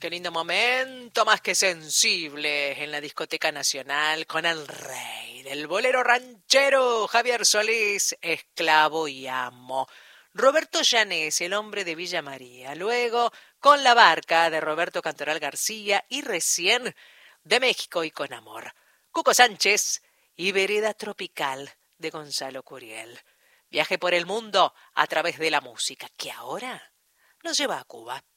Qué lindo momento, más que sensible, en la discoteca nacional con el rey del bolero ranchero, Javier Solís, esclavo y amo. Roberto Llanés, el hombre de Villa María. Luego, con la barca de Roberto Cantoral García y recién, de México y con amor. Cuco Sánchez y Vereda Tropical de Gonzalo Curiel. Viaje por el mundo a través de la música, que ahora nos lleva a Cuba.